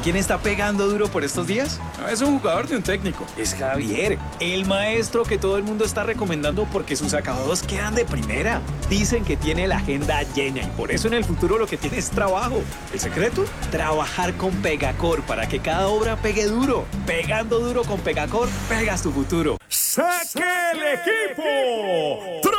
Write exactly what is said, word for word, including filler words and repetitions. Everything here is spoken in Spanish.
quién está pegando duro por estos días? No es un jugador ni un técnico. Es Javier, el maestro que todo el mundo está recomendando porque sus acabados quedan de primera. Dicen que tiene la agenda llena y por eso en el futuro lo que tiene es trabajo. ¿El secreto? Trabajar con Pegacor para que cada obra pegue duro. Pegando duro con Pegacor, pegas tu futuro. ¡Saque el equipo!